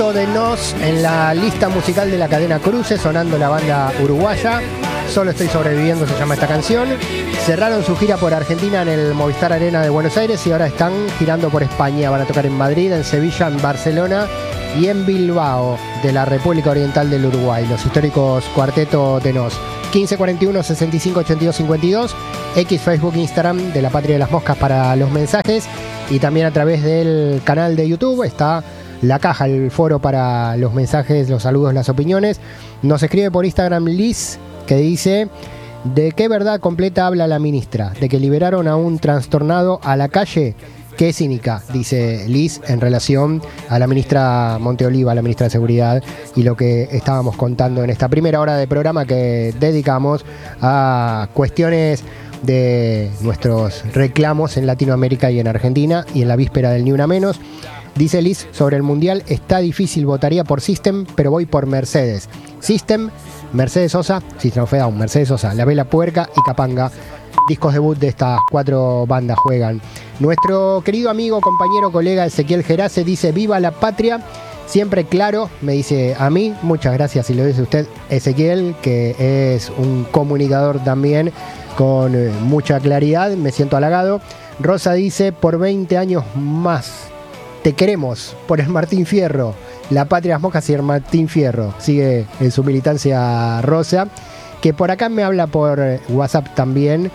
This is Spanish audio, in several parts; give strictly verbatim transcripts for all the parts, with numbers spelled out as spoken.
de Nos en la lista musical de la cadena Cruce, sonando la banda uruguaya. Solo estoy sobreviviendo se llama esta canción. Cerraron su gira por Argentina en el Movistar Arena de Buenos Aires y ahora están girando por España. Van a tocar en Madrid, en Sevilla, en Barcelona y en Bilbao de la República Oriental del Uruguay. Los históricos Cuarteto de Nos. quince cuarenta y uno, sesenta y cinco, ochenta y dos, cincuenta y dos. X, Facebook, Instagram de la Patria de las Moscas para los mensajes. Y también a través del canal de YouTube está la caja, el foro para los mensajes, los saludos, las opiniones. Nos escribe por Instagram Liz, que dice: ¿de qué verdad completa habla la ministra? ¿De que liberaron a un trastornado a la calle? Qué cínica, dice Liz, en relación a la ministra Monteoliva, la ministra de Seguridad, y lo que estábamos contando en esta primera hora de programa que dedicamos a cuestiones de nuestros reclamos en Latinoamérica y en Argentina, y en la víspera del Ni Una Menos. Dice Liz, sobre el Mundial está difícil, votaría por System, pero voy por Mercedes. System, Mercedes Sosa, System of a Down, Mercedes Sosa, La Vela Puerca y Capanga. Discos debut de estas cuatro bandas juegan. Nuestro querido amigo, compañero, colega Ezequiel Gerace dice: viva la patria, siempre claro, me dice a mí. Muchas gracias si lo dice usted, Ezequiel, que es un comunicador también con eh, mucha claridad, me siento halagado. Rosa dice: por veinte años más te queremos, por el Martín Fierro, la Patria de las Moscas y el Martín Fierro. Sigue en su militancia Rosa, que por acá me habla por WhatsApp también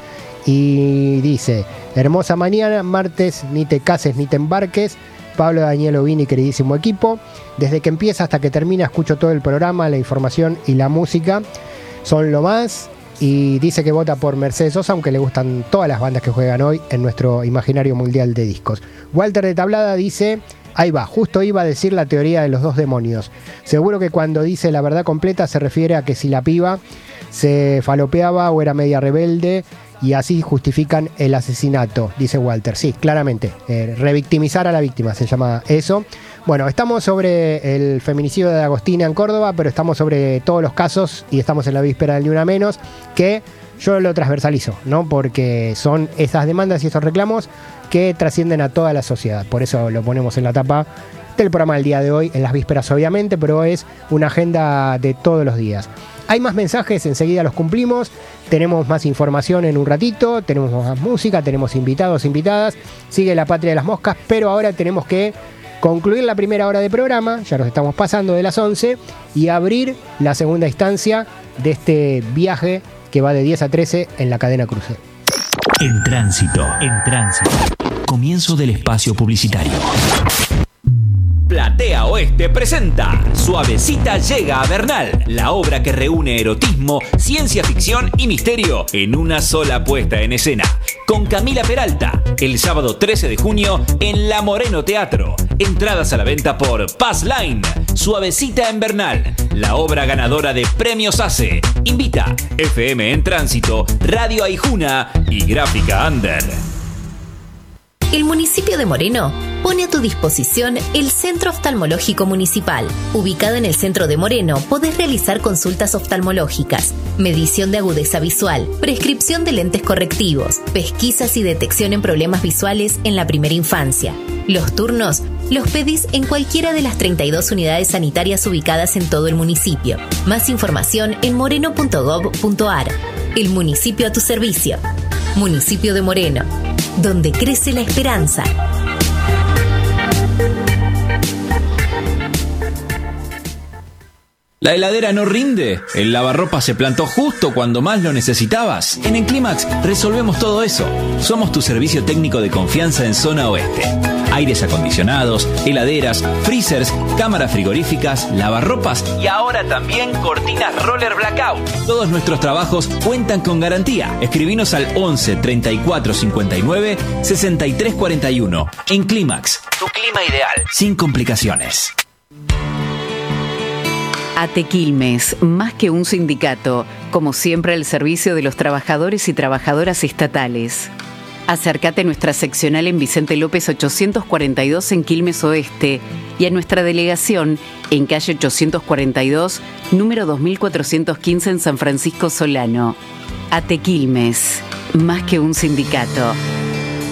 y dice: hermosa mañana, martes, ni te cases ni te embarques. Pablo Daniel Ovini, queridísimo equipo, desde que empieza hasta que termina escucho todo el programa, la información y la música son lo más. Y dice que vota por Mercedes Sosa, aunque le gustan todas las bandas que juegan hoy en nuestro imaginario mundial de discos. Walter de Tablada dice: ahí va, justo iba a decir la teoría de los dos demonios. Seguro que cuando dice la verdad completa se refiere a que si la piba se falopeaba o era media rebelde y así justifican el asesinato, dice Walter. Sí, claramente, eh, revictimizar a la víctima se llama eso. Bueno, estamos sobre el feminicidio de Agostina en Córdoba, pero estamos sobre todos los casos y estamos en la víspera del Ni Una Menos, que yo lo transversalizo, ¿no? Porque son esas demandas y esos reclamos que trascienden a toda la sociedad. Por eso lo ponemos en la tapa del programa del día de hoy, en las vísperas obviamente, pero es una agenda de todos los días. Hay más mensajes, enseguida los cumplimos. Tenemos más información en un ratito, tenemos más música, tenemos invitados, invitadas. Sigue la Patria de las Moscas, pero ahora tenemos que concluir la primera hora de programa, ya nos estamos pasando de las once, y abrir la segunda instancia de este viaje que va de diez a trece en la cadena Cruce. En tránsito, en tránsito. Comienzo del espacio publicitario. Platea Oeste presenta Suavecita llega a Bernal, la obra que reúne erotismo, ciencia ficción y misterio en una sola puesta en escena. Con Camila Peralta, el sábado trece de junio en La Moreno Teatro. Entradas a la venta por Passline. Suavecita en Bernal, la obra ganadora de Premios ACE. Invita F M en Tránsito, Radio Aijuna y Gráfica Under. El municipio de Moreno pone a tu disposición el Centro Oftalmológico Municipal. Ubicado en el centro de Moreno, podés realizar consultas oftalmológicas, medición de agudeza visual, prescripción de lentes correctivos, pesquisas y detección en problemas visuales en la primera infancia. Los turnos los pedís en cualquiera de las treinta y dos unidades sanitarias ubicadas en todo el municipio. Más información en moreno punto gob punto ar. El municipio a tu servicio. Municipio de Moreno, donde crece la esperanza. ¿La heladera no rinde? ¿El lavarropa se plantó justo cuando más lo necesitabas? En Enclimax resolvemos todo eso. Somos tu servicio técnico de confianza en zona oeste. Aires acondicionados, heladeras, freezers, cámaras frigoríficas, lavarropas y ahora también cortinas roller blackout. Todos nuestros trabajos cuentan con garantía. Escribinos al once, treinta y cuatro, cincuenta y nueve, sesenta y tres cuarenta y uno. Enclimax, tu clima ideal, sin complicaciones. ATE Quilmes, más que un sindicato, como siempre al servicio de los trabajadores y trabajadoras estatales. Acércate a nuestra seccional en Vicente López ochocientos cuarenta y dos en Quilmes Oeste y a nuestra delegación en calle ochocientos cuarenta y dos, número dos mil cuatrocientos quince en San Francisco Solano. ATE Quilmes, más que un sindicato.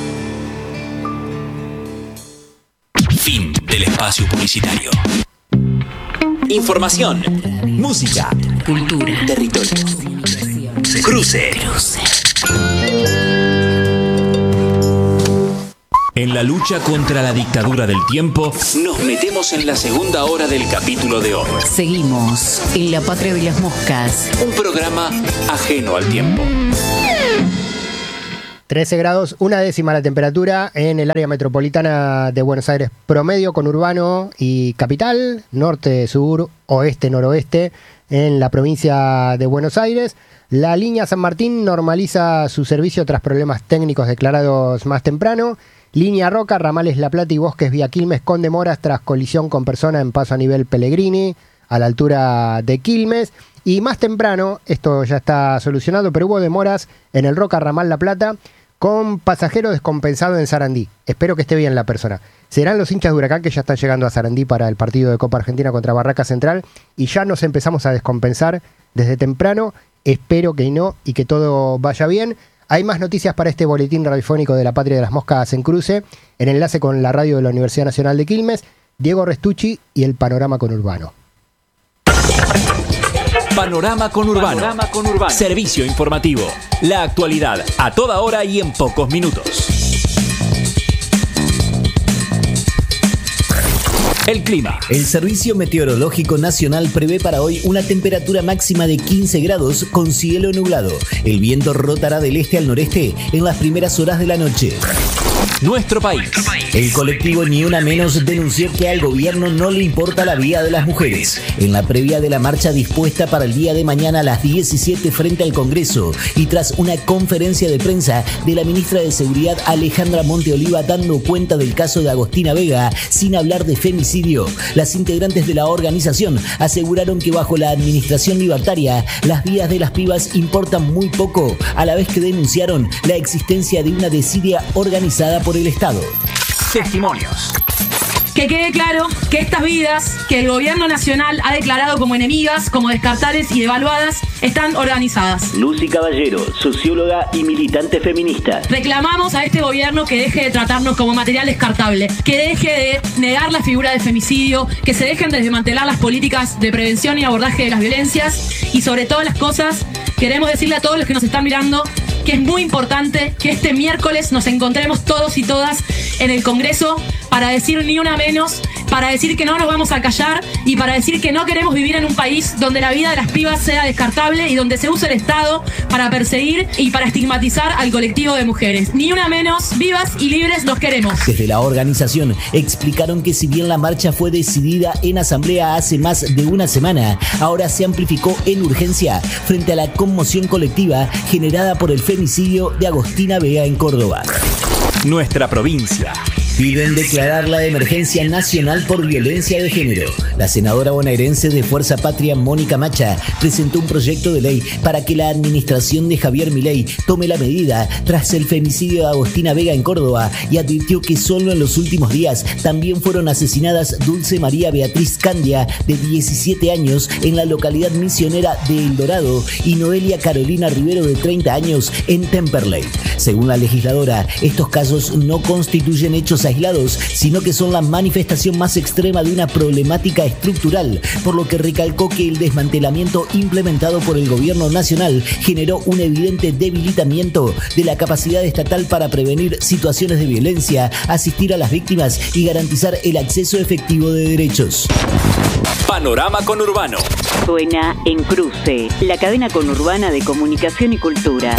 Fin del espacio publicitario. Información, música, cultura, territorio. Cruce. Cruce. En la lucha contra la dictadura del tiempo, nos metemos en la segunda hora del capítulo de hoy. Seguimos en La Patria de las Moscas. Un programa ajeno al tiempo. trece grados, una décima la temperatura en el área metropolitana de Buenos Aires promedio, conurbano y capital, norte, sur, oeste, noroeste, en la provincia de Buenos Aires. La línea San Martín normaliza su servicio tras problemas técnicos declarados más temprano. Línea Roca, ramales La Plata y Bosques vía Quilmes con demoras tras colisión con persona en paso a nivel Pellegrini, a la altura de Quilmes. Y más temprano, esto ya está solucionado, pero hubo demoras en el Roca Ramal La Plata con pasajero descompensado en Sarandí. Espero que esté bien la persona. Serán los hinchas de Huracán que ya están llegando a Sarandí para el partido de Copa Argentina contra Barraca Central y ya nos empezamos a descompensar desde temprano. Espero que no y que todo vaya bien. Hay más noticias para este boletín radiofónico de La Patria de las Moscas en Cruce, en enlace con la radio de la Universidad Nacional de Quilmes, Diego Restucci y el Panorama Conurbano. Panorama Conurbano. Panorama Conurbano. Servicio informativo. La actualidad a toda hora y en pocos minutos. El clima. El Servicio Meteorológico Nacional prevé para hoy una temperatura máxima de quince grados con cielo nublado. El viento rotará del este al noreste en las primeras horas de la noche. Nuestro país. El colectivo Ni Una Menos denunció que al gobierno no le importa la vida de las mujeres. En la previa de la marcha dispuesta para el día de mañana a las diecisiete frente al Congreso y tras una conferencia de prensa de la ministra de Seguridad Alejandra Monteoliva dando cuenta del caso de Agostina Vega sin hablar de femicidio, las integrantes de la organización aseguraron que bajo la administración libertaria las vidas de las pibas importan muy poco, a la vez que denunciaron la existencia de una desidia organizada por el Estado. Testimonios. Que quede claro que estas vidas que el gobierno nacional ha declarado como enemigas, como descartables y devaluadas, están organizadas. Lucy Caballero, socióloga y militante feminista. Reclamamos a este gobierno que deje de tratarnos como material descartable, que deje de negar la figura del femicidio, que se dejen de desmantelar las políticas de prevención y abordaje de las violencias y sobre todas las cosas, queremos decirle a todos los que nos están mirando que es muy importante que este miércoles nos encontremos todos y todas en el Congreso para decir ni una menos, para decir que no nos vamos a callar y para decir que no queremos vivir en un país donde la vida de las pibas sea descartable y donde se use el Estado para perseguir y para estigmatizar al colectivo de mujeres. Ni una menos, vivas y libres los queremos. Desde la organización explicaron que si bien la marcha fue decidida en asamblea hace más de una semana, ahora se amplificó en urgencia frente a la conmoción colectiva generada por el femicidio de Agostina Vega en Córdoba. Nuestra provincia. Piden declarar la emergencia nacional por violencia de género. La senadora bonaerense de Fuerza Patria, Mónica Macha, presentó un proyecto de ley para que la administración de Javier Milei tome la medida tras el femicidio de Agostina Vega en Córdoba y advirtió que solo en los últimos días también fueron asesinadas Dulce María Beatriz Candia, de diecisiete años, en la localidad misionera de El Dorado, y Noelia Carolina Rivero, de treinta años, en Temperley. Según la legisladora, estos casos no constituyen hechos aislados, sino que son la manifestación más extrema de una problemática estructural, por lo que recalcó que el desmantelamiento implementado por el gobierno nacional generó un evidente debilitamiento de la capacidad estatal para prevenir situaciones de violencia, asistir a las víctimas y garantizar el acceso efectivo de derechos. Panorama Conurbano. Suena en Cruce, la cadena conurbana de comunicación y cultura.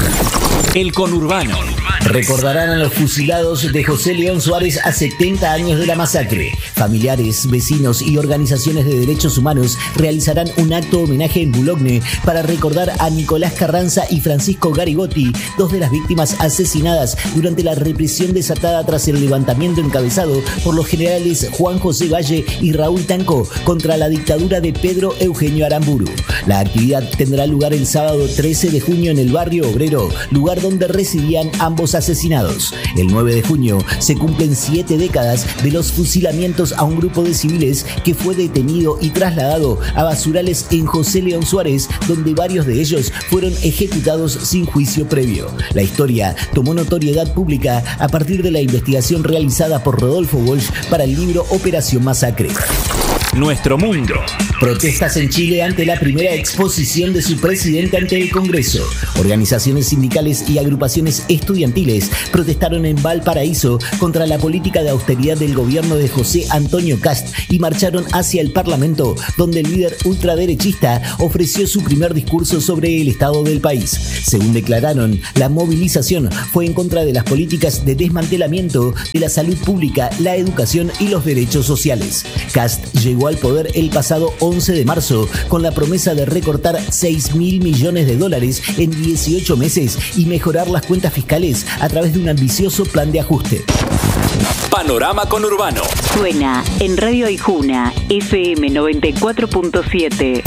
El Conurbano. Recordarán a los fusilados de José León Suárez a setenta años de la masacre. Familiares, vecinos y organizaciones de derechos humanos realizarán un acto homenaje en Boulogne para recordar a Nicolás Carranza y Francisco Garigotti, dos de las víctimas asesinadas durante la represión desatada tras el levantamiento encabezado por los generales Juan José Valle y Raúl Tanco contra la dictadura de Pedro Eugenio Aramburu. La actividad tendrá lugar el sábado trece de junio en el barrio Obrero, lugar donde residían ambos asesinados. El nueve de junio se cumplen siete décadas de los fusilamientos a un grupo de civiles que fue detenido y trasladado a basurales en José León Suárez, donde varios de ellos fueron ejecutados sin juicio previo. La historia tomó notoriedad pública a partir de la investigación realizada por Rodolfo Walsh para el libro Operación Masacre. nuestro mundo. Protestas en Chile ante la primera exposición de su presidente ante el Congreso. Organizaciones sindicales y agrupaciones estudiantiles protestaron en Valparaíso contra la política de austeridad del gobierno de José Antonio Kast y marcharon hacia el Parlamento, donde el líder ultraderechista ofreció su primer discurso sobre el estado del país. Según declararon, la movilización fue en contra de las políticas de desmantelamiento de la salud pública, la educación y los derechos sociales. Kast llegó al poder el pasado once de marzo con la promesa de recortar seis mil millones de dólares en dieciocho meses y mejorar las cuentas fiscales a través de un ambicioso plan de ajuste. Panorama Conurbano. Suena en Radio Aijuna, F M noventa y cuatro punto siete.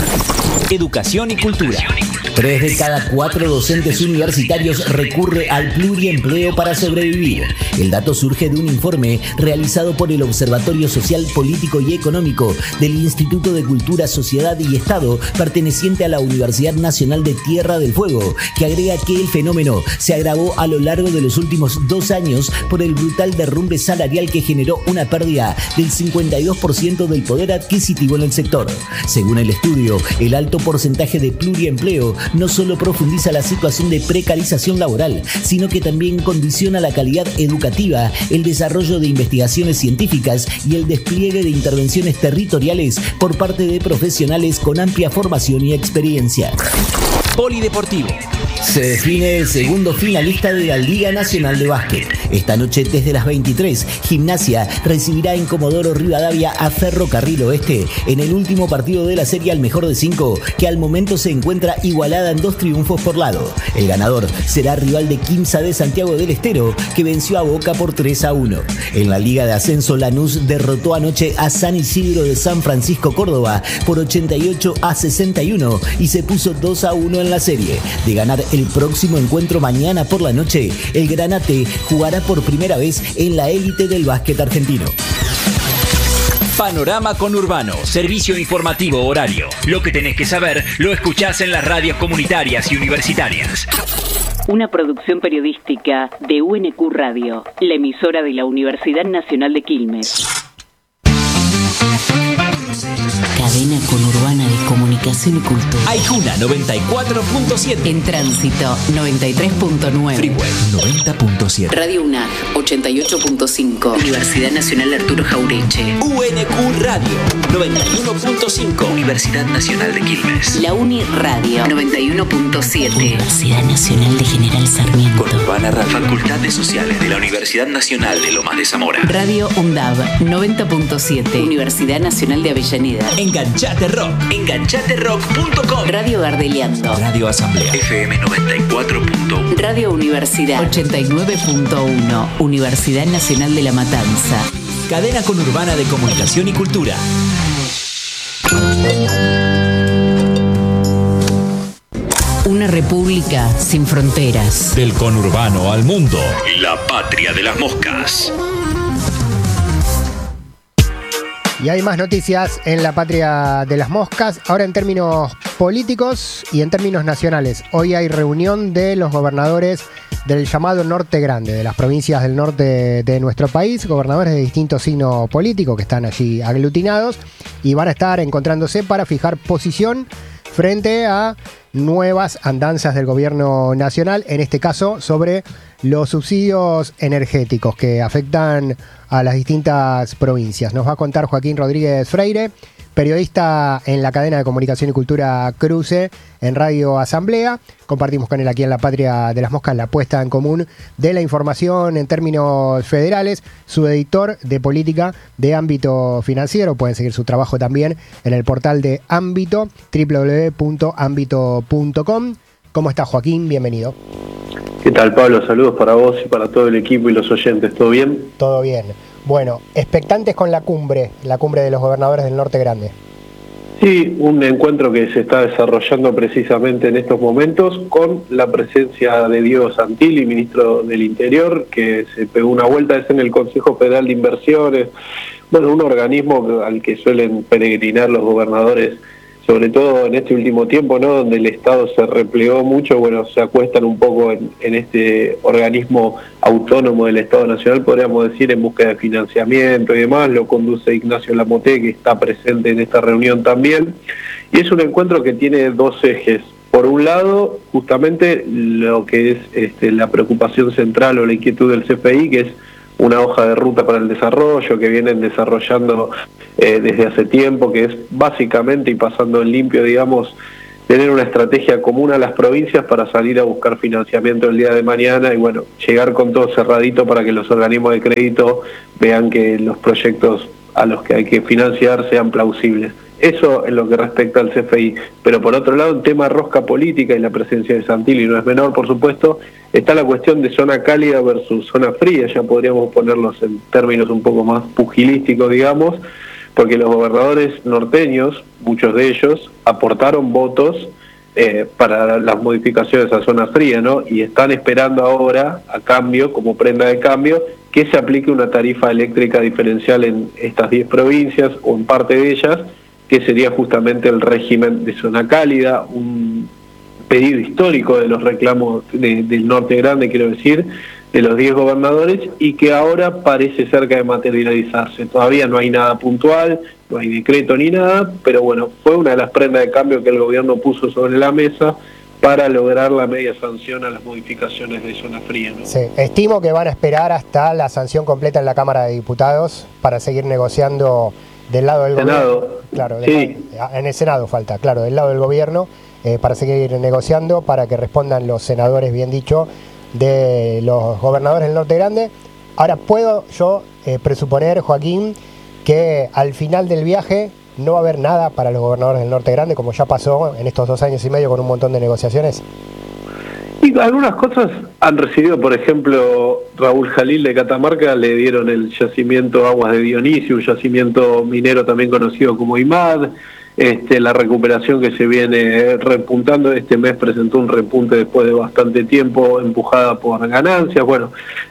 Educación y cultura. Tres de cada cuatro docentes universitarios recurre al pluriempleo para sobrevivir. El dato surge de un informe realizado por el Observatorio Social, Político y Económico del Instituto de Cultura, Sociedad y Estado, perteneciente a la Universidad Nacional de Tierra del Fuego, que agrega que el fenómeno se agravó a lo largo de los últimos dos años por el brutal derrumbe salarial que generó una pérdida del cincuenta y dos por ciento del poder adquisitivo en el sector. Según el estudio, el alto porcentaje de pluriempleo no solo profundiza la situación de precarización laboral, sino que también condiciona la calidad educativa, el desarrollo de investigaciones científicas y el despliegue de intervenciones territoriales por parte de profesionales con amplia formación y experiencia. Polideportivo. Se define el segundo finalista de la Liga Nacional de Básquet. Esta noche desde las veintitrés, Gimnasia recibirá en Comodoro Rivadavia a Ferrocarril Oeste en el último partido de la serie al mejor de cinco, que al momento se encuentra igualada en dos triunfos por lado. El ganador será rival de Quimsa de Santiago del Estero, que venció a Boca por tres a uno. En la Liga de Ascenso, Lanús derrotó anoche a San Isidro de San Francisco Córdoba por ochenta y ocho a sesenta y uno y se puso dos a uno en la serie. De ganar el próximo encuentro mañana por la noche, el Granate jugará por primera vez en la élite del básquet argentino. Panorama Conurbano, servicio informativo horario. Lo que tenés que saber lo escuchás en las radios comunitarias y universitarias. Una producción periodística de U N Q Radio, la emisora de la Universidad Nacional de Quilmes. Cadena Conurbana de Comunicación y Cultura. Aijuna noventa y cuatro punto siete. En Tránsito noventa y tres punto nueve. Freeway noventa punto siete. Radio U N A G ochenta y ocho punto cinco. Universidad Nacional Arturo Jaureche. U N Q Radio noventa y uno punto cinco. Universidad Nacional de Quilmes. La Uni Radio noventa y uno punto siete. Universidad Nacional de General Sarmiento. Conurbana Radio. Facultades Sociales de la Universidad Nacional de Lomas de Zamora. Radio U N D A B noventa punto siete. Universidad Nacional de Avellaneda. Enganchate Rock. enganchate rock punto com. Radio Gardeliando. Radio Asamblea. F M noventa y cuatro punto uno. Radio Universidad ochenta y nueve punto uno. Universidad Nacional de La Matanza. Cadena Conurbana de Comunicación y Cultura. Una república sin fronteras. Del conurbano al mundo. La patria de las moscas. Y hay más noticias en la patria de las moscas, ahora en términos políticos y en términos nacionales. Hoy hay reunión de los gobernadores del llamado Norte Grande, de las provincias del norte de nuestro país, gobernadores de distinto signo político que están allí aglutinados y van a estar encontrándose para fijar posición frente a nuevas andanzas del gobierno nacional, en este caso sobre los subsidios energéticos que afectan a las distintas provincias. Nos va a contar Joaquín Rodríguez Freire, periodista en la cadena de comunicación y cultura Cruce en Radio Asamblea. Compartimos con él aquí en la patria de las moscas la puesta en común de la información en términos federales, su editor de política de ámbito financiero. Pueden seguir su trabajo también en el portal de Ámbito, doble u doble u doble u punto ámbito punto com. ¿Cómo está, Joaquín? Bienvenido. ¿Qué tal, Pablo? Saludos para vos y para todo el equipo y los oyentes. ¿Todo bien? Todo bien. Bueno, expectantes con la cumbre, la cumbre de los gobernadores del Norte Grande. Sí, un encuentro que se está desarrollando precisamente en estos momentos con la presencia de Diego Santilli, ministro del Interior, que se pegó una vuelta, es en el Consejo Federal de Inversiones, bueno, un organismo al que suelen peregrinar los gobernadores sobre todo en este último tiempo, ¿no?, donde el Estado se replegó mucho, bueno, se acuestan un poco en, en este organismo autónomo del Estado Nacional, podríamos decir, en búsqueda de financiamiento y demás. Lo conduce Ignacio Lamoté, que está presente en esta reunión también, y es un encuentro que tiene dos ejes. Por un lado, justamente lo que es este, la preocupación central o la inquietud del C F I, que es una hoja de ruta para el desarrollo que vienen desarrollando eh, desde hace tiempo, que es básicamente, y pasando en limpio, digamos, tener una estrategia común a las provincias para salir a buscar financiamiento el día de mañana y, bueno, llegar con todo cerradito para que los organismos de crédito vean que los proyectos a los que hay que financiar sean plausibles. Eso en lo que respecta al C F I. Pero por otro lado, el tema rosca política y la presencia de Santilli no es menor, por supuesto, está la cuestión de zona cálida versus zona fría, ya podríamos ponerlos en términos un poco más pugilísticos, digamos, porque los gobernadores norteños, muchos de ellos, aportaron votos eh, para las modificaciones a zona fría, ¿no? Y están esperando ahora, a cambio, como prenda de cambio, que se aplique una tarifa eléctrica diferencial en estas diez provincias, o en parte de ellas, que sería justamente el régimen de zona cálida, un pedido histórico de los reclamos de, del Norte Grande, quiero decir, de los diez gobernadores, y que ahora parece cerca de materializarse. Todavía no hay nada puntual, no hay decreto ni nada, pero bueno, fue una de las prendas de cambio que el gobierno puso sobre la mesa para lograr la media sanción a las modificaciones de zona fría, ¿no? Sí, estimo que van a esperar hasta la sanción completa en la Cámara de Diputados para seguir negociando del lado del Senado. gobierno. Claro, sí. lado, en el Senado falta, claro, del lado del gobierno, eh, para seguir negociando, para que respondan los senadores, bien dicho, de los gobernadores del Norte Grande. Ahora, ¿puedo yo eh, presuponer, Joaquín, que al final del viaje no va a haber nada para los gobernadores del Norte Grande, como ya pasó en estos dos años y medio con un montón de negociaciones? Y algunas cosas han recibido, por ejemplo, Raúl Jalil de Catamarca le dieron el yacimiento Aguas de Dionisio, un yacimiento minero también conocido como I M A D. Este, la recuperación que se viene repuntando, este mes presentó un repunte después de bastante tiempo, empujada por ganancias. Bueno,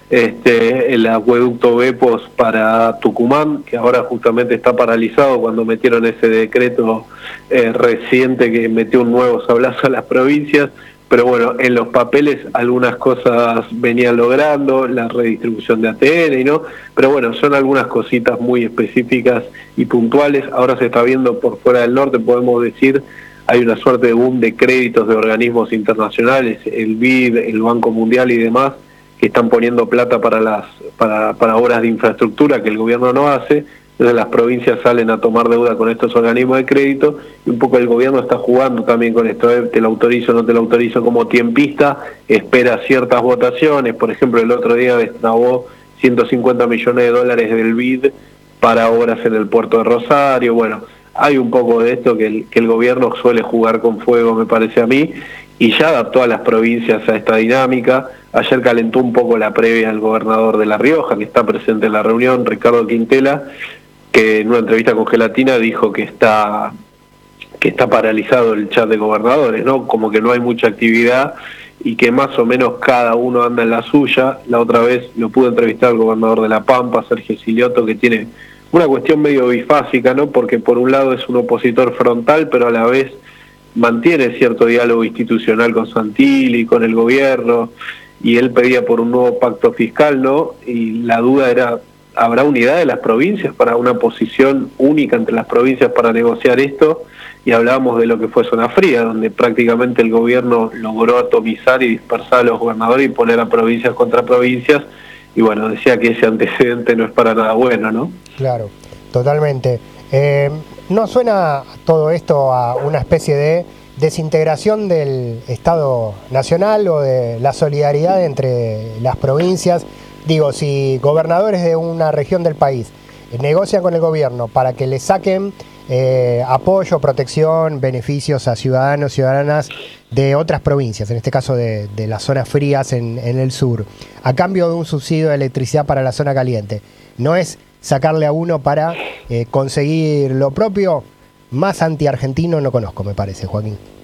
este, el acueducto Bepos para Tucumán, que ahora justamente está paralizado cuando metieron ese decreto eh, reciente que metió un nuevo sablazo a las provincias. Pero bueno, en los papeles algunas cosas venían logrando, la redistribución de A T N, ¿no? Pero bueno, son algunas cositas muy específicas y puntuales. Ahora se está viendo por fuera del norte, podemos decir, hay una suerte de boom de créditos de organismos internacionales, el B I D, el Banco Mundial y demás, que están poniendo plata para las para, para obras de infraestructura que el gobierno no hace. Entonces las provincias salen a tomar deuda con estos organismos de crédito y un poco el gobierno está jugando también con esto, ¿eh? Te lo autorizo, no te lo autorizo, como tiempista, espera ciertas votaciones. Por ejemplo, el otro día destrabó ciento cincuenta millones de dólares del B I D para obras en el puerto de Rosario. Bueno, hay un poco de esto que el, que el gobierno suele jugar con fuego, me parece a mí, y ya adaptó a las provincias a esta dinámica. Ayer calentó un poco la previa al gobernador de La Rioja, que está presente en la reunión, Ricardo Quintela, que en una entrevista con Gelatina dijo que está que está paralizado el chat de gobernadores, ¿no? Como que no hay mucha actividad y que más o menos cada uno anda en la suya. La otra vez lo pude entrevistar al gobernador de La Pampa, Sergio Silioto, que tiene una cuestión medio bifásica, ¿no? Porque por un lado es un opositor frontal, pero a la vez mantiene cierto diálogo institucional con Santilli, con el gobierno, y él pedía por un nuevo pacto fiscal, ¿no? Y la duda era, ¿habrá unidad de las provincias para una posición única entre las provincias para negociar esto? Y hablábamos de lo que fue Zona Fría, donde prácticamente el gobierno logró atomizar y dispersar a los gobernadores y poner a provincias contra provincias. Y bueno, decía que ese antecedente no es para nada bueno, ¿no? Claro, totalmente. Eh, ¿No suena todo esto a una especie de desintegración del Estado Nacional o de la solidaridad entre las provincias? Digo, si gobernadores de una región del país negocian con el gobierno para que le saquen eh, apoyo, protección, beneficios a ciudadanos, ciudadanas de otras provincias, en este caso de, de las zonas frías en, en el sur, a cambio de un subsidio de electricidad para la zona caliente, ¿no es sacarle a uno para eh, conseguir lo propio? Más anti-argentino no conozco, me parece, Joaquín.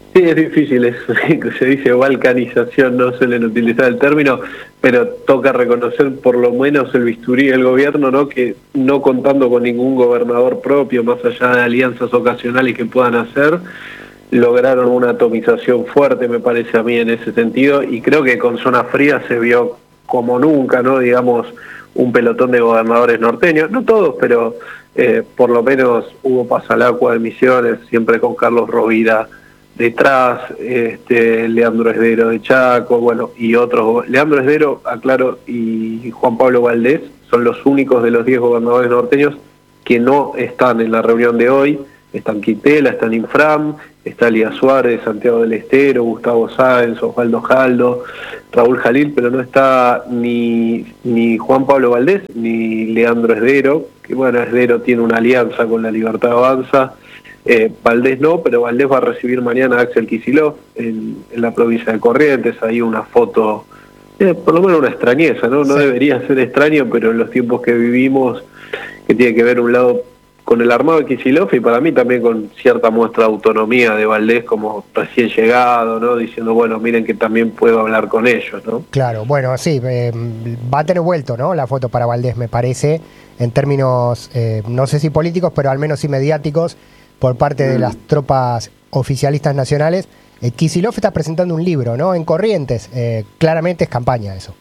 Sí, es difícil, es, se dice balcanización, no suelen utilizar el término, pero toca reconocer por lo menos el bisturí del gobierno, ¿no? Que no contando con ningún gobernador propio, más allá de alianzas ocasionales que puedan hacer, lograron una atomización fuerte, me parece a mí, en ese sentido, y creo que con Zona Fría se vio como nunca, ¿no? Digamos, un pelotón de gobernadores norteños, no todos, pero eh, por lo menos Hugo Pasalacqua de Misiones, siempre con Carlos Rovira detrás, este, Leandro Esdero de Chaco, bueno, y otros. Leandro Esdero, aclaro, y Juan Pablo Valdés son los únicos de los diez gobernadores norteños que no están en la reunión de hoy. Están Quintela, están Infram, está Elías Suárez, Santiago del Estero, Gustavo Sáenz, Osvaldo Jaldo, Raúl Jalil, pero no está ni, ni Juan Pablo Valdés ni Leandro Esdero, que bueno, Esdero tiene una alianza con La Libertad Avanza. Eh, Valdés no, pero Valdés va a recibir mañana a Axel Kicillof en, en la provincia de Corrientes. Ahí una foto, eh, por lo menos una extrañeza, ¿no? No sí. Debería ser extraño, pero en los tiempos que vivimos, que tiene que ver un lado con el armado de Kicillof y para mí también con cierta muestra de autonomía de Valdés como recién llegado, ¿no? Diciendo, bueno, miren que también puedo hablar con ellos, ¿no? Claro, bueno, sí, eh, va a tener vuelto, ¿no? La foto para Valdés, me parece, en términos, eh, no sé si políticos, pero al menos sí mediáticos, por parte de las tropas oficialistas nacionales. eh, Kicillof está presentando un libro, ¿no? En Corrientes, eh, claramente es campaña eso.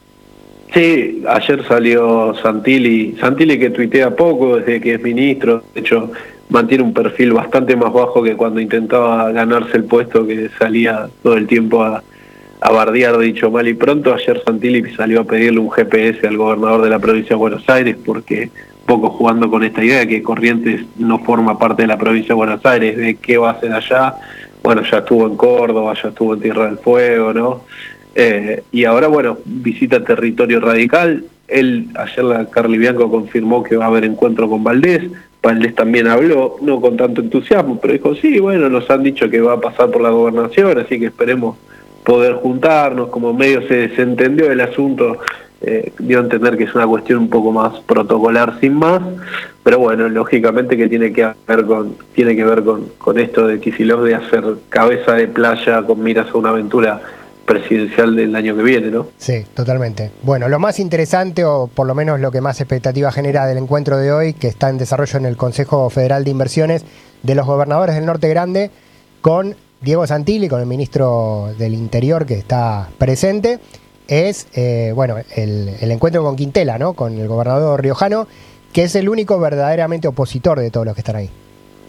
Sí, ayer salió Santilli, Santilli que tuitea poco desde que es ministro, de hecho mantiene un perfil bastante más bajo que cuando intentaba ganarse el puesto, que salía todo el tiempo a, a bardear dicho mal y pronto. Ayer Santilli salió a pedirle un G P S al gobernador de la provincia de Buenos Aires, porque poco jugando con esta idea de que Corrientes no forma parte de la provincia de Buenos Aires, de qué va a hacer allá. Bueno, ya estuvo en Córdoba, ya estuvo en Tierra del Fuego, ¿no? Eh, y ahora, bueno, visita territorio radical. Él, ayer la Carly Bianco confirmó que va a haber encuentro con Valdés. Valdés también habló, no con tanto entusiasmo, pero dijo, sí, bueno, nos han dicho que va a pasar por la gobernación, así que esperemos poder juntarnos. Como medio se desentendió del asunto, Eh, dio a entender que es una cuestión un poco más protocolar sin más, pero bueno, lógicamente que tiene que ver con tiene que ver con, con esto de Kicillof de hacer cabeza de playa con miras a una aventura presidencial del año que viene, ¿no? Sí, totalmente. Bueno, lo más interesante, o por lo menos lo que más expectativa genera del encuentro de hoy, que está en desarrollo en el Consejo Federal de Inversiones de los gobernadores del Norte Grande, con Diego Santilli, con el ministro del Interior que está presente, es eh, bueno el, el encuentro con Quintela, ¿no? Con el gobernador riojano, que es el único verdaderamente opositor de todos los que están ahí.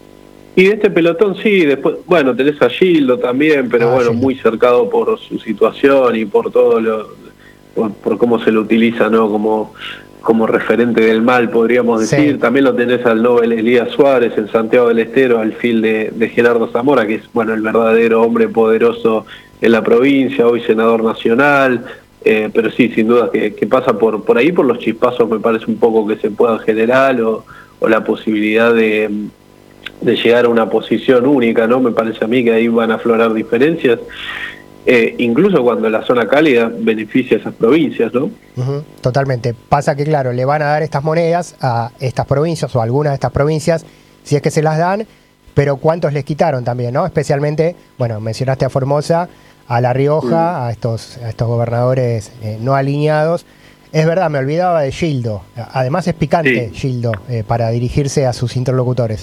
Y de este pelotón sí, después, bueno, tenés a Gildo también, pero ah, bueno, Gildo, muy cercado por su situación y por todo lo, por, por cómo se lo utiliza, ¿no? Como, como referente del mal, podríamos decir. Sí. También lo tenés al Nobel Elías Suárez en Santiago del Estero, al fil de, de Gerardo Zamora, que es, bueno, el verdadero hombre poderoso en la provincia, hoy senador nacional. Eh, pero sí, sin duda que, que pasa por por ahí, por los chispazos, me parece un poco que se puedan generar, o, o la posibilidad de, de llegar a una posición única, ¿no? Me parece a mí que ahí van a aflorar diferencias, eh, incluso cuando la zona cálida beneficia a esas provincias, ¿no? Uh-huh, totalmente. Pasa que, claro, le van a dar estas monedas a estas provincias, o a algunas de estas provincias, si es que se las dan, pero ¿cuántos les quitaron también, no? Especialmente, bueno, mencionaste a Formosa, a La Rioja, a estos, a estos gobernadores eh, no alineados. Es verdad, me olvidaba de Gildo. Además es picante, sí. Gildo, eh, para dirigirse a sus interlocutores.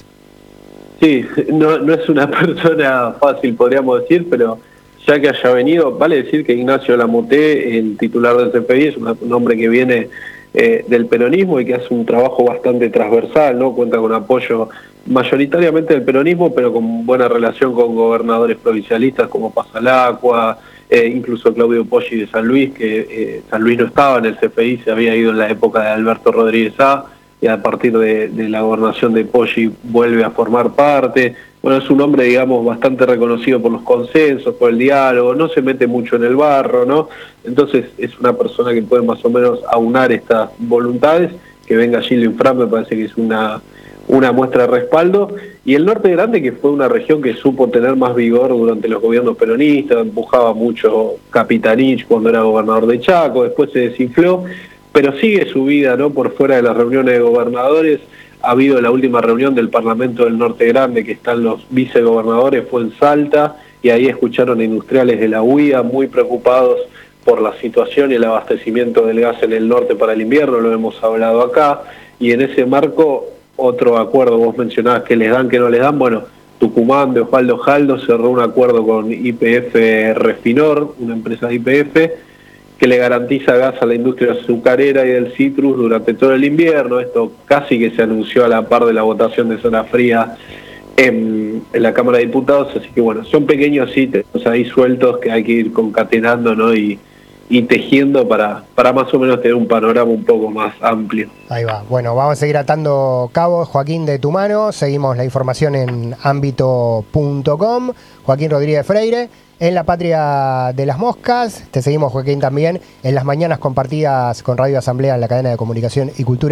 Sí, no, no es una persona fácil, podríamos decir, pero ya que haya venido, vale decir que Ignacio Lamoté, el titular del C F I, es un, un hombre que viene eh, del peronismo y que hace un trabajo bastante transversal, ¿no? Cuenta con apoyo mayoritariamente del peronismo, pero con buena relación con gobernadores provincialistas como Pasalacqua, eh, incluso Claudio Poggi de San Luis, que eh, San Luis no estaba en el C F I, se había ido en la época de Alberto Rodríguez A, y a partir de, de la gobernación de Poggi vuelve a formar parte. Bueno, es un hombre, digamos, bastante reconocido por los consensos, por el diálogo, no se mete mucho en el barro, ¿no? Entonces es una persona que puede más o menos aunar estas voluntades. Que venga Gildo Infram me parece que es una... una muestra de respaldo, y el Norte Grande, que fue una región que supo tener más vigor durante los gobiernos peronistas, empujaba mucho Capitanich cuando era gobernador de Chaco, después se desinfló, pero sigue su vida, ¿no? Por fuera de las reuniones de gobernadores. Ha habido la última reunión del Parlamento del Norte Grande, que están los vicegobernadores, fue en Salta, y ahí escucharon a industriales de la U I A muy preocupados por la situación y el abastecimiento del gas en el norte para el invierno, lo hemos hablado acá, y en ese marco, otro acuerdo, vos mencionabas que les dan, que no les dan, bueno, Tucumán de Osvaldo Jaldo cerró un acuerdo con Y P F Refinor, una empresa de Y P F, que le garantiza gas a la industria azucarera y del citrus durante todo el invierno. Esto casi que se anunció a la par de la votación de zona fría en, en la Cámara de Diputados, así que bueno, son pequeños ítems ahí sueltos que hay que ir concatenando, ¿no? y, y tejiendo para, para más o menos tener un panorama un poco más amplio. Ahí va. Bueno, vamos a seguir atando cabos, Joaquín, de tu mano. Seguimos la información en ámbito punto com. Joaquín Rodríguez Freire. En La Patria de las Moscas. Te seguimos, Joaquín, también en las mañanas compartidas con Radio Asamblea en la cadena de comunicación y cultura.